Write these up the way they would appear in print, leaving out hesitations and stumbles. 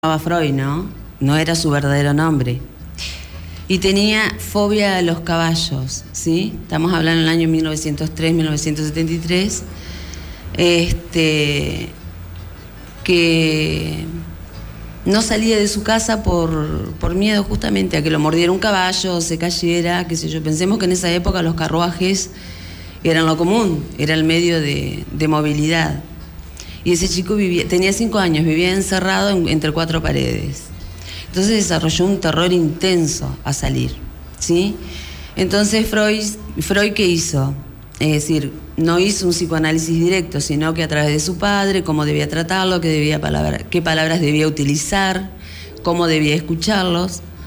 llamaba Freud, ¿no? No era su verdadero nombre. Y tenía fobia a los caballos, ¿sí? Estamos hablando del año 1903, 1973. Que no salía de su casa por miedo justamente a que lo mordiera un caballo, se cayera, qué sé yo. Pensemos que en esa época los carruajes eran lo común, era el medio de movilidad. Y ese chico tenía 5 años, vivía encerrado entre 4 paredes. Entonces desarrolló un terror intenso a salir, ¿sí? Entonces Freud ¿qué hizo? Es decir, no hizo un psicoanálisis directo, sino que a través de su padre, cómo debía tratarlo, qué palabras debía utilizar, cómo debía escucharlo.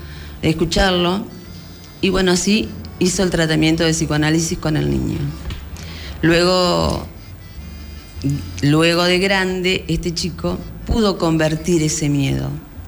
Y bueno, así hizo el tratamiento de psicoanálisis con el niño. Luego de grande, este chico pudo convertir ese miedo,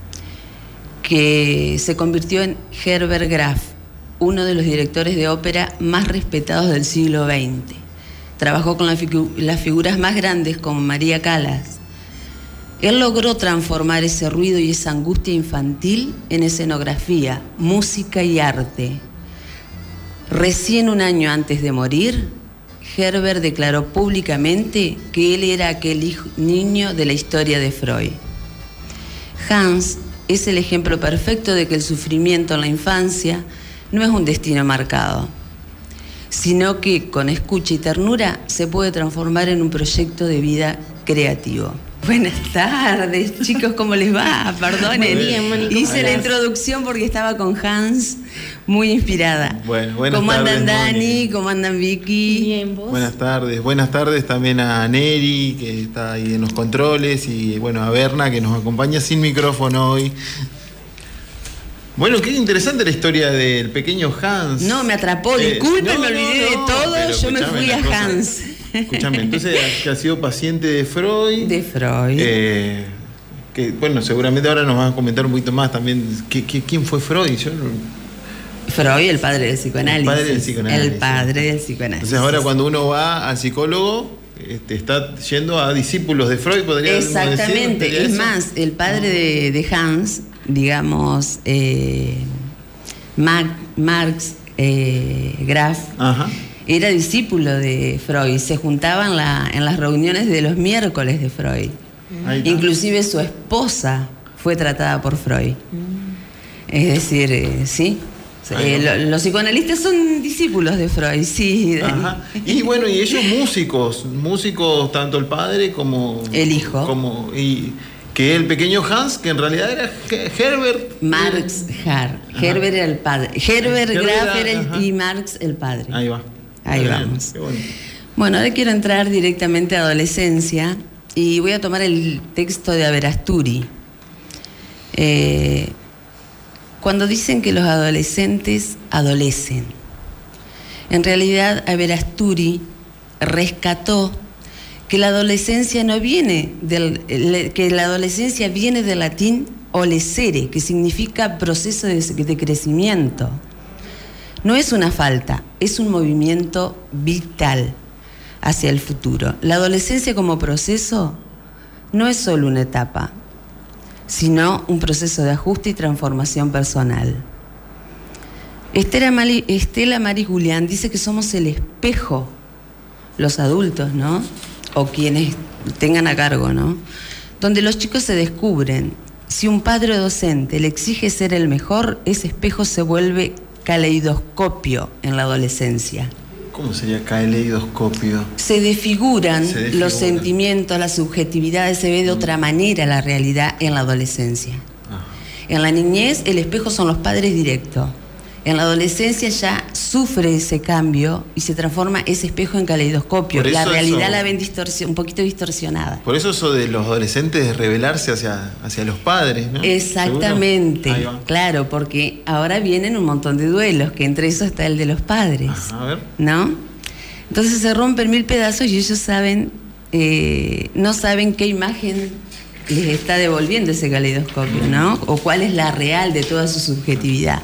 que se convirtió en Herbert Graf, uno de los directores de ópera más respetados del siglo XX. Trabajó con las figuras más grandes como María Callas. Él logró transformar ese ruido y esa angustia infantil en escenografía, música y arte. Recién un año antes de morir, Herbert declaró públicamente que él era aquel niño de la historia de Freud. Hans es el ejemplo perfecto de que el sufrimiento en la infancia no es un destino marcado, sino que con escucha y ternura se puede transformar en un proyecto de vida creativo. Buenas tardes, chicos, ¿cómo les va? Perdonen, hice la introducción porque estaba con Hans, muy inspirada. Buenas ¿Cómo andan, tardes, Dani? ¿Cómo andan, Vicky? Bien, ¿vos? Buenas tardes también a Neri, que está ahí en los controles, y bueno, a Berna, que nos acompaña sin micrófono hoy. Bueno, qué interesante la historia del pequeño Hans. No, me atrapó, disculpen, me olvidé de todo, yo me fui a Hans. Escúchame, entonces que ha sido paciente de Freud. De Freud. Que bueno, seguramente ahora nos vas a comentar un poquito más también. ¿Quién fue Freud? Freud, el padre del psicoanálisis. El padre del psicoanálisis. Entonces ahora cuando uno va al psicólogo, está yendo a discípulos de Freud, podría decir. Exactamente, es más, el padre de Hans, digamos, Max Graf, ajá, era discípulo de Freud, se juntaban en las reuniones de los miércoles de Freud. Inclusive su esposa fue tratada por Freud. Es decir, sí. Los psicoanalistas son discípulos de Freud, sí. Ajá. Y bueno, y ellos músicos tanto el padre como el hijo. Y que el pequeño Hans, que en realidad era Herbert. Herbert era el padre. Herbert Graf era y Marx el padre. Ahí va. Ahí vamos. Bueno, ahora quiero entrar directamente a adolescencia y voy a tomar el texto de Averasturi. Cuando dicen que los adolescentes adolecen, en realidad Averasturi rescató que la adolescencia que la adolescencia viene del latín olecere, que significa proceso de crecimiento. No es una falta, es un movimiento vital hacia el futuro. La adolescencia como proceso no es solo una etapa, sino un proceso de ajuste y transformación personal. Estela Maris Julián dice que somos el espejo, los adultos, ¿no? O quienes tengan a cargo, ¿no? Donde los chicos se descubren. Si un padre docente le exige ser el mejor, ese espejo se vuelve caleidoscopio en la adolescencia. ¿Cómo sería caleidoscopio? Se desfiguran los sentimientos, las subjetividades, se ve de otra manera la realidad en la adolescencia. En la niñez el espejo son los padres directos. En la adolescencia ya sufre ese cambio y se transforma ese espejo en caleidoscopio. La realidad la ven un poquito distorsionada. Por eso de los adolescentes de rebelarse hacia los padres, ¿no? Exactamente, claro, porque ahora vienen un montón de duelos, que entre esos está el de los padres. Ajá, a ver. ¿No? Entonces se rompen 1000 pedazos y ellos no saben qué imagen les está devolviendo ese caleidoscopio, ¿no? O cuál es la real de toda su subjetividad.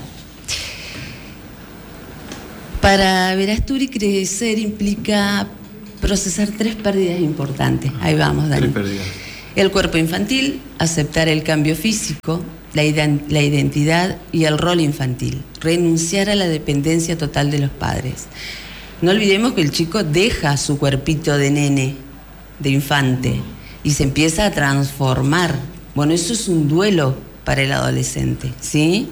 Para Averasturi, crecer implica procesar 3 pérdidas importantes. Ahí vamos, Dani. 3 pérdidas. El cuerpo infantil, aceptar el cambio físico, la identidad y el rol infantil, renunciar a la dependencia total de los padres. No olvidemos que el chico deja su cuerpito de nene, de infante, y se empieza a transformar. Bueno, eso es un duelo para el adolescente, ¿sí?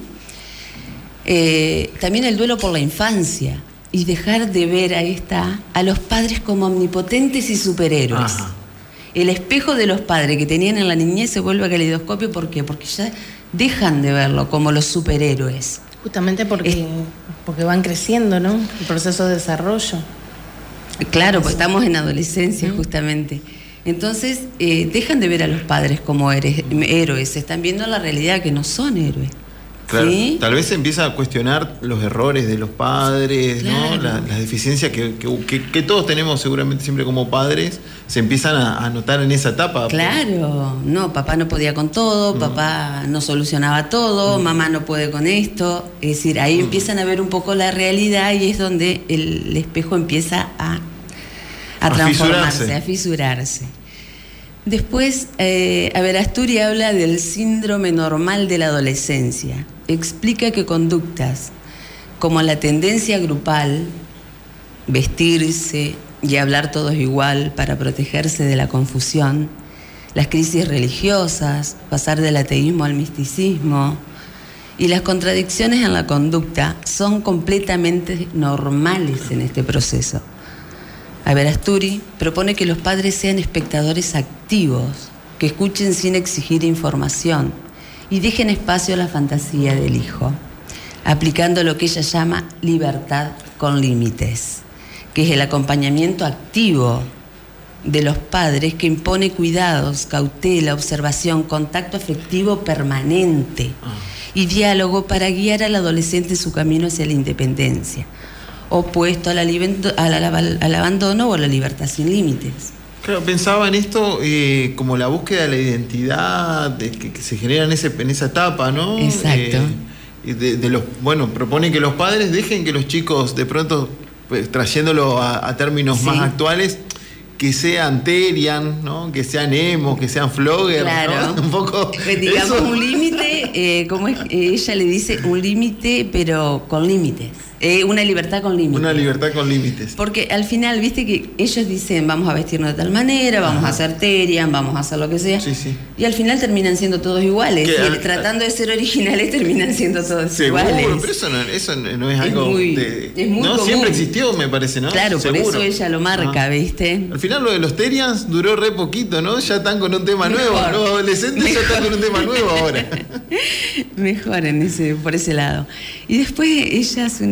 También el duelo por la infancia y dejar de ver a los padres como omnipotentes y superhéroes. Ajá. El espejo de los padres que tenían en la niñez se vuelve caleidoscopio. ¿Por qué? Porque ya dejan de verlo como los superhéroes. Justamente porque van creciendo, ¿no? El proceso de desarrollo. Claro, pues estamos en adolescencia, justamente. Entonces, dejan de ver a los padres como héroes. Están viendo la realidad que no son héroes. Claro, ¿sí? Tal vez se empieza a cuestionar los errores de los padres, claro, ¿no? Las deficiencias que todos tenemos seguramente siempre como padres, se empiezan a notar en esa etapa. Claro, no, papá no podía con todo, papá no solucionaba todo, mamá no puede con esto. Es decir, ahí empiezan a ver un poco la realidad y es donde el espejo empieza a transformarse, a fisurarse. Después, Asturi habla del síndrome normal de la adolescencia. Explica que conductas como la tendencia grupal, vestirse y hablar todos igual para protegerse de la confusión, las crisis religiosas, pasar del ateísmo al misticismo y las contradicciones en la conducta son completamente normales en este proceso. Asturi propone que los padres sean espectadores activos, que escuchen sin exigir información y dejen espacio a la fantasía del hijo, aplicando lo que ella llama libertad con límites, que es el acompañamiento activo de los padres que impone cuidados, cautela, observación, contacto afectivo permanente y diálogo para guiar al adolescente en su camino hacia la independencia, opuesto al abandono o a la libertad sin límites. Claro, pensaba en esto como la búsqueda de la identidad que se genera en esa etapa, ¿no? Exacto. Propone que los padres dejen que los chicos, de pronto, pues, trayéndolo a términos más actuales, que sean terian, ¿no? Que sean emo, que sean flogger, claro, ¿no? Un poco digamos eso. Un límite, como ella le dice, un límite pero con límites. Una libertad con límites. Una libertad con límites. Porque al final, viste que ellos dicen, vamos a vestirnos de tal manera, vamos a hacer terian, vamos a hacer lo que sea. Sí, sí. Y al final terminan siendo todos iguales. Y tratando de ser originales terminan siendo todos iguales. Seguro, pero eso no es algo es muy ¿no? común. Siempre existió, me parece, ¿no? Claro, seguro. por eso ella lo marca, ¿viste? Al final lo de los terians duró re poquito, ¿no? Ya están con un tema nuevo. Los adolescentes ya están con un tema nuevo ahora. Mejor por ese lado. Y después ella hace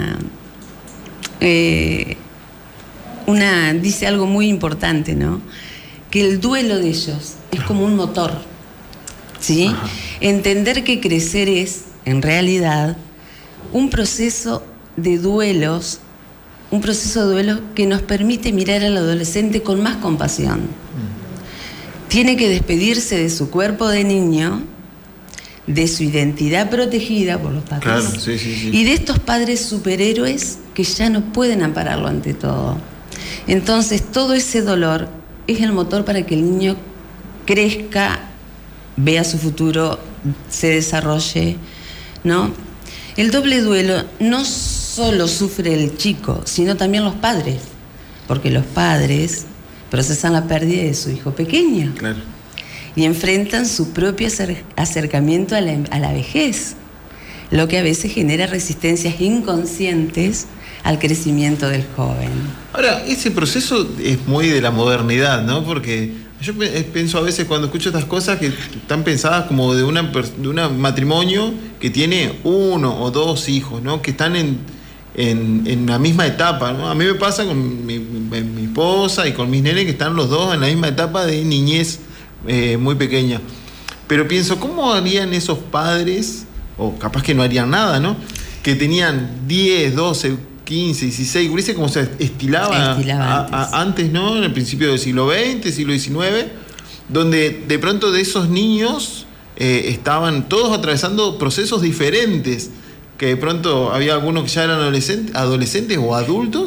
dice algo muy importante, ¿no? Que el duelo de ellos es como un motor, ¿sí? Ajá. Entender que crecer es, en realidad, un proceso de duelos que nos permite mirar al adolescente con más compasión. Tiene que despedirse de su cuerpo de niño, de su identidad protegida por los padres, claro, sí. Y de estos padres superhéroes que ya no pueden ampararlo ante todo. Entonces, todo ese dolor es el motor para que el niño crezca, vea su futuro, se desarrolle, ¿no? El doble duelo no solo sufre el chico, sino también los padres, porque los padres procesan la pérdida de su hijo pequeño. Claro. Y enfrentan su propio acercamiento a la vejez, lo que a veces genera resistencias inconscientes al crecimiento del joven. Ahora, ese proceso es muy de la modernidad, ¿no? Porque yo pienso a veces cuando escucho estas cosas que están pensadas como de un matrimonio que tiene uno o dos hijos, ¿no? Que están en la misma etapa, ¿no? A mí me pasa con mi esposa y con mis nenes que están los dos en la misma etapa de niñez muy pequeña. Pero pienso, ¿cómo harían esos padres, o capaz que no harían nada, ¿no? Que tenían 10, 12, 15, 16 gurises, como se estilaba antes, ¿no? En el principio del siglo XX, siglo XIX, donde de pronto de esos niños estaban todos atravesando procesos diferentes, que de pronto había algunos que ya eran adolescentes o adultos,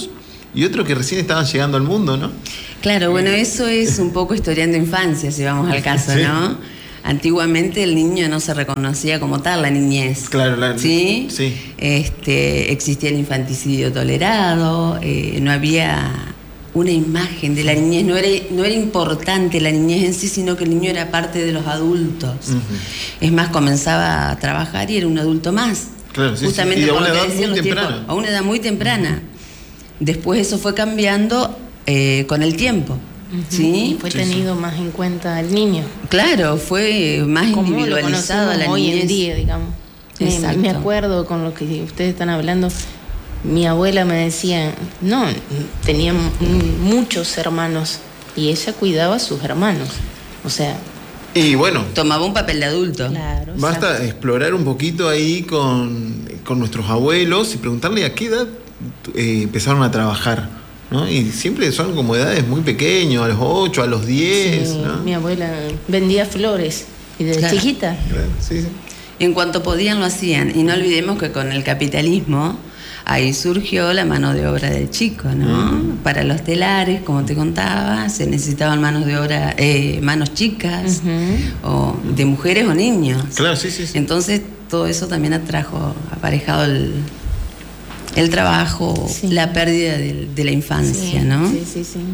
y otros que recién estaban llegando al mundo, ¿no? Claro, bueno, eso es un poco historiando infancia, si vamos al caso, Sí. ¿no? Antiguamente el niño no se reconocía como tal, la niñez. Claro, ¿Sí? Sí. Existía el infanticidio tolerado, no había una imagen de la niñez, no era importante la niñez en sí, sino que el niño era parte de los adultos. Ujú. Es más, comenzaba a trabajar y era un adulto más. Claro, sí, Justamente sí. Y a por una lo que edad decían muy los tiempos, temprana. a una edad muy temprana. Después eso fue cambiando con el tiempo. ¿Sí? Y fue tenido más en cuenta el niño. Claro, fue más Como lo individualizado conocemos la hoy niñez. en día, digamos. Exacto. Me acuerdo con lo que ustedes están hablando. Mi abuela me decía, no, tenía muchos hermanos y ella cuidaba a sus hermanos. O sea, Y bueno, Tomaba un papel de adulto. claro. basta exacto. explorar un poquito ahí con nuestros abuelos y preguntarle a qué edad empezaron a trabajar, ¿no? Y siempre son como edades muy pequeñas, a los 8, a los 10, Sí, ¿no? mi abuela vendía flores y desde Claro. chiquita. Claro, sí, sí. En cuanto podían lo hacían. Y no olvidemos que con el capitalismo ahí surgió la mano de obra del chico, ¿no? Para los telares, como te contaba, se necesitaban manos de obra, manos chicas, o de mujeres o niños. Claro, sí, sí, sí. Entonces todo eso también atrajo, aparejado el trabajo, Sí. la pérdida de la infancia, Sí, ¿no? Sí, sí, sí.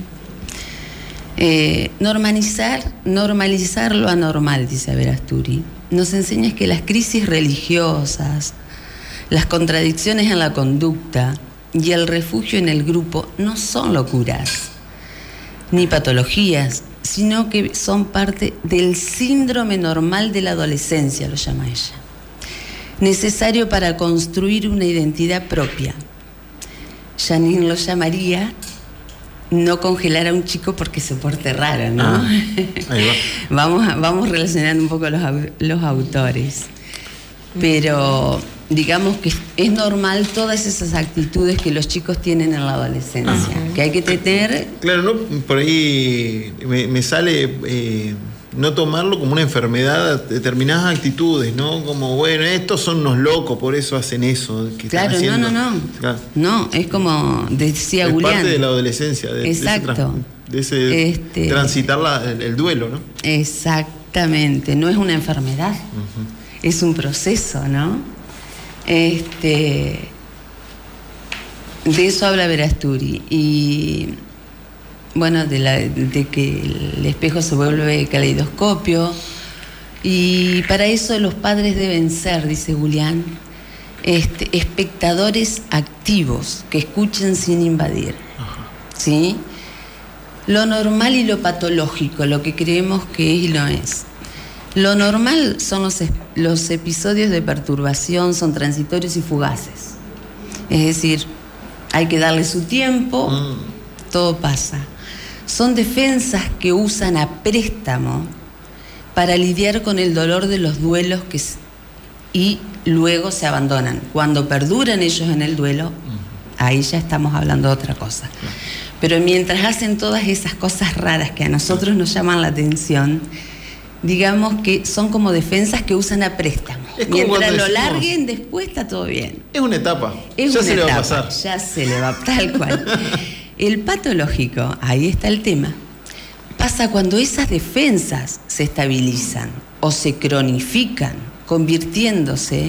Normalizar lo anormal, dice Averasturi, nos enseña que las crisis religiosas, las contradicciones en la conducta y el refugio en el grupo no son locuras ni patologías, sino que son parte del síndrome normal de la adolescencia, lo llama ella, necesario para construir una identidad propia. Janine lo llamaría no congelar a un chico porque se porte raro, ¿no? Ah, ahí va. Vamos relacionando un poco los autores. Pero digamos que es normal todas esas actitudes que los chicos tienen en la adolescencia, que hay que tener. Claro, no, por ahí me sale no tomarlo como una enfermedad, determinadas actitudes, ¿no? Como, bueno, estos son unos locos, por eso hacen eso. Que están Claro, haciendo. no. Claro. No, es como decía Es Julián. parte de la adolescencia, Exacto. de ese transitar el duelo, ¿no? Exactamente, no es una enfermedad, es un proceso, ¿no? De eso habla Averasturi. Y bueno, de que el espejo se vuelve caleidoscopio. Y para eso los padres deben ser, dice Julián, espectadores activos que escuchen sin invadir. ¿Sí? Lo normal y lo patológico, lo que creemos que es y lo es. Lo normal son los episodios de perturbación, son transitorios y fugaces. Es decir, hay que darle su tiempo, todo pasa. Son defensas que usan a préstamo para lidiar con el dolor de los duelos y luego se abandonan. Cuando perduran ellos en el duelo, ahí ya estamos hablando de otra cosa. Pero mientras hacen todas esas cosas raras que a nosotros nos llaman la atención, digamos que son como defensas que usan a préstamo. Es como Mientras cuando lo decimos, larguen, después está todo bien. Es una etapa. Es Ya una se le va a etapa, pasar. ya se le va, tal cual. El patológico, ahí está el tema, pasa cuando esas defensas se estabilizan o se cronifican, convirtiéndose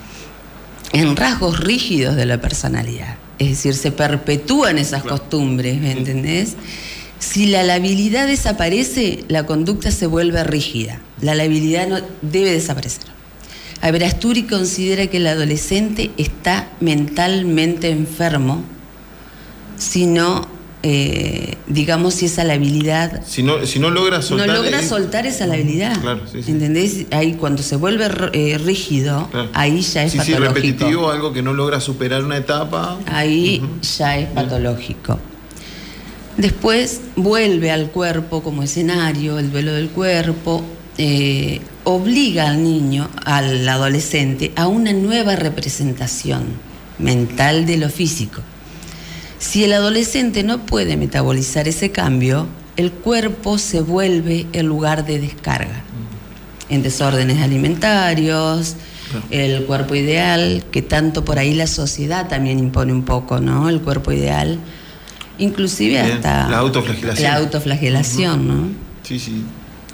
en rasgos rígidos de la personalidad. Es decir, se perpetúan esas costumbres, ¿me entendés? Si la labilidad desaparece, la conducta se vuelve rígida. La labilidad no debe desaparecer. Averasturi considera que el adolescente está mentalmente enfermo si no, digamos, si esa labilidad Si no logra soltar. no logra soltar esa labilidad. Claro, sí, sí. ¿Entendés? Ahí cuando se vuelve rígido, Claro. ahí ya es Sí, patológico. repetitivo, algo que no logra superar una etapa. Ahí ya es patológico. Después vuelve al cuerpo como escenario, el duelo del cuerpo, obliga al niño, al adolescente, a una nueva representación mental de lo físico. Si el adolescente no puede metabolizar ese cambio, el cuerpo se vuelve el lugar de descarga. En desórdenes alimentarios, el cuerpo ideal, que tanto por ahí la sociedad también impone un poco, ¿no? El cuerpo ideal. inclusive Bien. hasta La autoflagelación. La autoflagelación, ¿no? Sí, sí.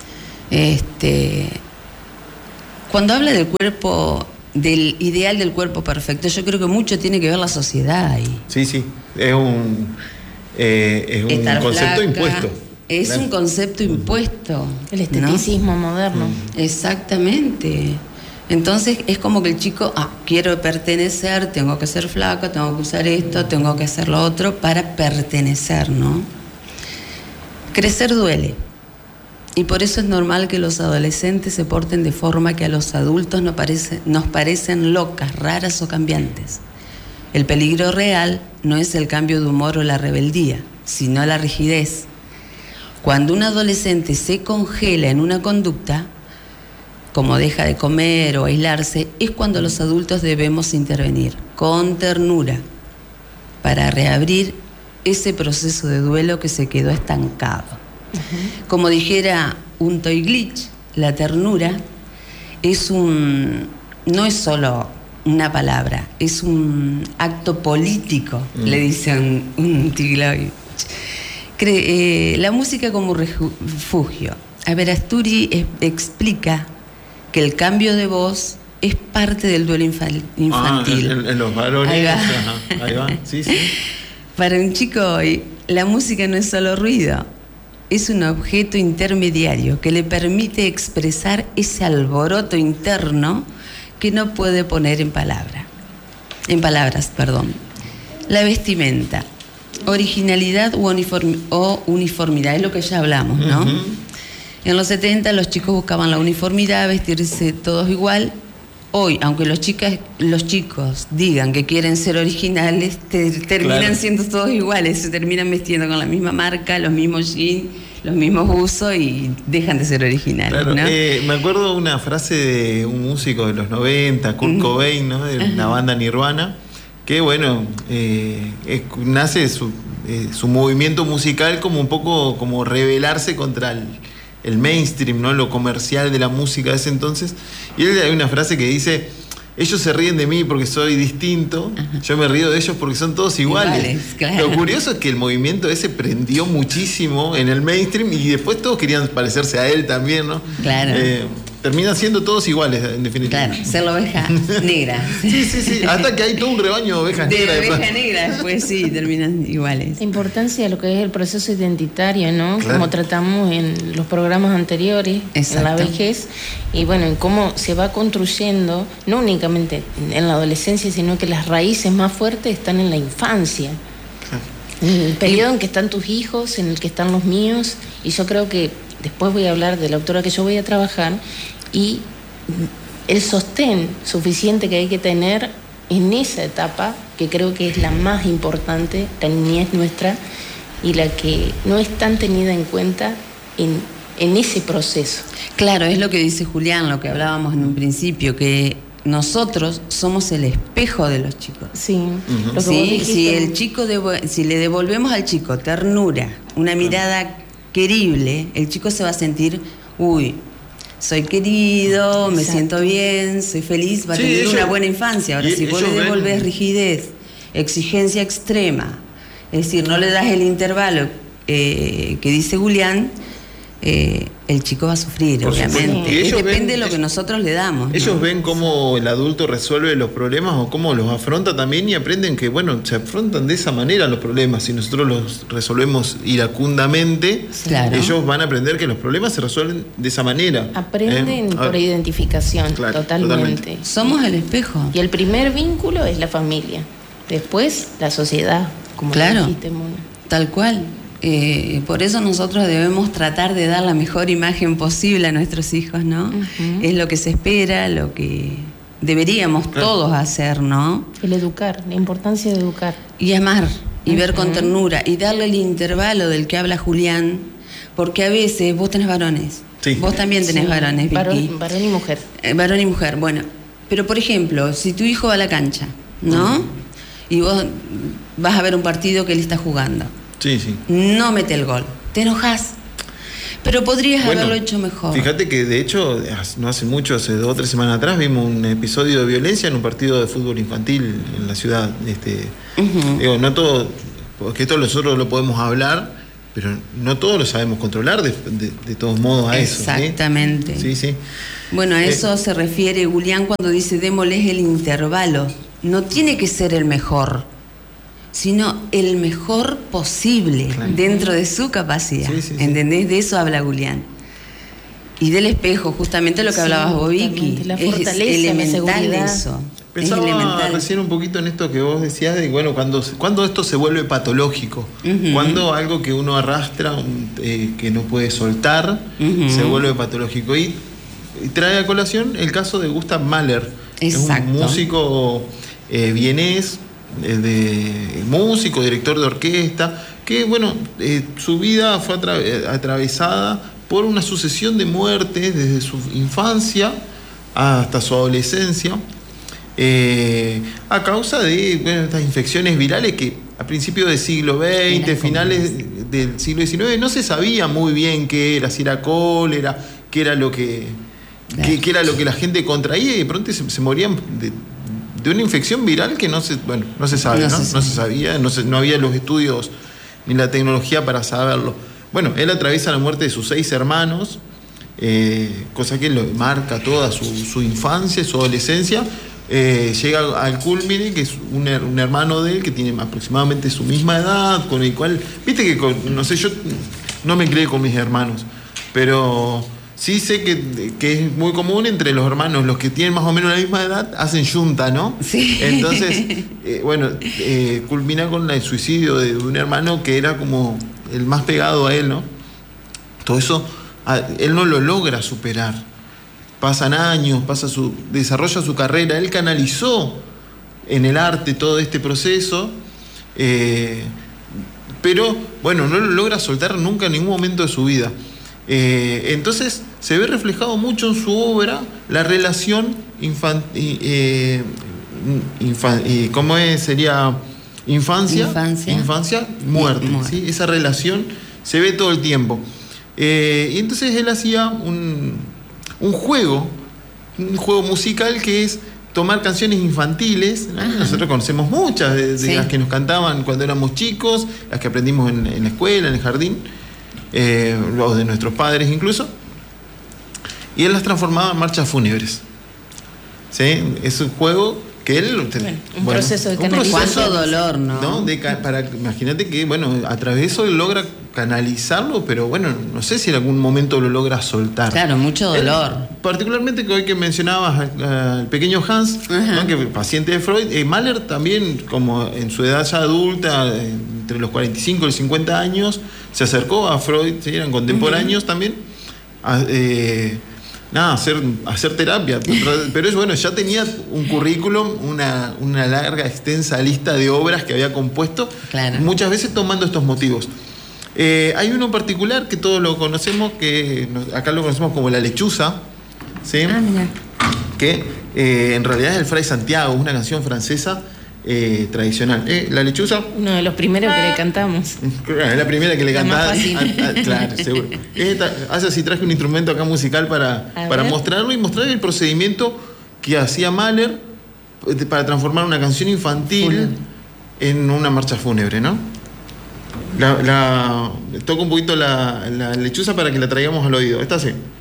Cuando habla del cuerpo, del ideal del cuerpo perfecto, yo creo que mucho tiene que ver la sociedad ahí. Sí, sí. Es un concepto flaca, impuesto. Es un concepto impuesto. El esteticismo moderno. Exactamente. Entonces es como que el chico, quiero pertenecer, tengo que ser flaca, tengo que usar esto, tengo que hacer lo otro para pertenecer, ¿no? Crecer duele. Y por eso es normal que los adolescentes se porten de forma que a los adultos nos parecen locas, raras o cambiantes. El peligro real no es el cambio de humor o la rebeldía, sino la rigidez. Cuando un adolescente se congela en una conducta, como deja de comer o aislarse, es cuando los adultos debemos intervenir con ternura para reabrir ese proceso de duelo que se quedó estancado. Como dijera un Toiglich, la ternura no es solo una palabra, es un acto político, le dice un Tiglovich. La música como refugio. Averasturi explica que el cambio de voz es parte del duelo infantil. En los varones. Ahí va. Ajá, ahí va. Sí, sí. Para un chico hoy, la música no es solo ruido, es un objeto intermediario que le permite expresar ese alboroto interno que no puede poner en palabras. La vestimenta, originalidad o uniformidad, es lo que ya hablamos, ¿no? En los 70 los chicos buscaban la uniformidad, vestirse todos igual. Hoy, aunque los chicos digan que quieren ser originales, terminan siendo todos iguales, se terminan vestiendo con la misma marca, los mismos jeans, los mismos usos y dejan de ser originales. Claro, ¿no? Me acuerdo una frase de un músico de los 90, Kurt Cobain, ¿no? De la banda Nirvana, que bueno, nace su movimiento musical como un poco como rebelarse contra el mainstream, ¿no? Lo comercial de la música de ese entonces. Y él hay una frase que dice: ellos se ríen de mí porque soy distinto, yo me río de ellos porque son todos iguales. Claro. Lo curioso es que el movimiento ese prendió muchísimo en el mainstream y después todos querían parecerse a él también, ¿no? Claro. Terminan siendo todos iguales, en definitiva. Claro, ser la oveja negra. Sí. Hasta que hay todo un rebaño de ovejas negras. De oveja negra, después sí, terminan iguales. La importancia de lo que es el proceso identitario, ¿no? Claro. Como tratamos en los programas anteriores, Exacto. en la vejez, y bueno, en cómo se va construyendo, no únicamente en la adolescencia, sino que las raíces más fuertes están en la infancia. Claro. En el periodo en que están tus hijos, en el que están los míos, y yo creo que después voy a hablar de la autora que yo voy a trabajar, y el sostén suficiente que hay que tener en esa etapa, que creo que es la más importante, la niñez nuestra, y la que no es tan tenida en cuenta en ese proceso. Claro, es lo que dice Julián, lo que hablábamos en un principio, que nosotros somos el espejo de los chicos. Sí, lo que vos Sí, dijiste. si le devolvemos al chico ternura, una mirada querible, el chico se va a sentir, soy querido, me siento bien, soy feliz, va a tener una buena infancia. Ahora, si vos le devolvés rigidez, exigencia extrema, es decir, no le das el intervalo que dice Julián, el chico va a sufrir, Por obviamente. Y ellos depende de lo que nosotros le damos. Ellos ¿no? ven cómo el adulto resuelve los problemas o cómo los afronta también y aprenden que, bueno, se afrontan de esa manera los problemas. Si nosotros los resolvemos iracundamente, Claro. ellos van a aprender que los problemas se resuelven de esa manera. Aprenden por identificación, Claro, totalmente. Somos el espejo. Y el primer vínculo es la familia, después la sociedad, como Claro. dijiste, Mona. Tal cual. Por eso nosotros debemos tratar de dar la mejor imagen posible a nuestros hijos, ¿no? Es lo que se espera, lo que deberíamos todos hacer, ¿no? El educar, la importancia de educar. Y amar, y ver con ternura, y darle el intervalo del que habla Julián, porque a veces vos tenés varones, Sí. vos también tenés varones, Vicky. Varón y mujer. Varón y mujer, bueno. Pero por ejemplo, si tu hijo va a la cancha, ¿no? Y vos vas a ver un partido que él está jugando. Sí, sí. No mete el gol. Te enojas. Pero podrías Bueno, haberlo hecho mejor. Fíjate que de hecho, no hace mucho, hace 2 o 3 semanas atrás, vimos un episodio de violencia en un partido de fútbol infantil en la ciudad. Digo, no todo porque esto nosotros lo podemos hablar, pero no todos lo sabemos controlar de todos modos a eso. Exactamente. Sí, sí. Bueno, a eso se refiere Julián cuando dice démosles el intervalo. No tiene que ser el mejor, sino el mejor posible, claro, dentro de su capacidad. Sí, sí, ¿Entendés? De eso habla Julián. Y del espejo, justamente lo que hablabas vos, Vicky. La fortaleza, es elemental la seguridad. eso. Pensaba es elemental. recién un poquito en esto que vos decías de, bueno, cuando esto se vuelve patológico, cuando algo que uno arrastra, que no puede soltar, se vuelve patológico. Y trae a colación el caso de Gustav Mahler. Exacto. Es un músico vienés, músico, director de orquesta, que, bueno, su vida fue atravesada por una sucesión de muertes desde su infancia hasta su adolescencia, a causa de, bueno, estas infecciones virales que a principios del siglo XX, finales del siglo XIX, no se sabía muy bien qué era, si era cólera, qué era lo que la gente contraía, y de pronto se morían de una infección viral que no se sabía, no se sabía, no había los estudios ni la tecnología para saberlo. Bueno, él atraviesa la muerte de sus 6 hermanos, cosa que lo marca toda su infancia, su adolescencia. Llega al culmine, que es un hermano de él que tiene aproximadamente su misma edad, con el cual, viste que, no sé, yo no me crié con mis hermanos, pero sí sé que es muy común entre los hermanos, los que tienen más o menos la misma edad, hacen yunta, ¿no? Sí. Entonces, culmina con el suicidio de un hermano que era como el más pegado a él, ¿no? Todo eso, él no lo logra superar. Pasan años, desarrolla su carrera, él canalizó en el arte todo este proceso, pero, bueno, no lo logra soltar nunca en ningún momento de su vida. Entonces se ve reflejado mucho en su obra la relación infancia, muerte, ¿sí? Esa relación se ve todo el tiempo. Y entonces él hacía un juego musical que es tomar canciones infantiles, ¿no? Nosotros conocemos muchas de las que nos cantaban cuando éramos chicos, las que aprendimos en la escuela, en el jardín, o de nuestros padres incluso, y él las transformaba en marchas fúnebres. ¿Sí? Es un juego que él... un proceso de canalización. Cuánto dolor, ¿no? Imagínate que, bueno, a través de eso él logra canalizarlo, pero bueno, no sé si en algún momento lo logra soltar. Claro, mucho dolor. Particularmente que hoy que mencionabas al pequeño Hans, ¿no? Que paciente de Freud, Mahler también, como en su edad ya adulta, entre los 45 y los 50 años, se acercó a Freud, ¿sí? Eran contemporáneos también, hacer terapia, pero bueno, ya tenía un currículum, una larga, extensa lista de obras que había compuesto, claro, muchas veces tomando estos motivos. Hay uno en particular que todos lo conocemos, que acá lo conocemos como La Lechuza, ¿sí? Que en realidad es el Fray Santiago, una canción francesa tradicional. La Lechuza. Uno de los primeros que le cantamos. Es la primera que le cantaba. Claro, seguro. Así traje un instrumento acá musical para mostrarlo y mostrar el procedimiento que hacía Mahler para transformar una canción infantil en una marcha fúnebre, ¿no? Toco un poquito la lechuza para que la traigamos al oído. Esta sí.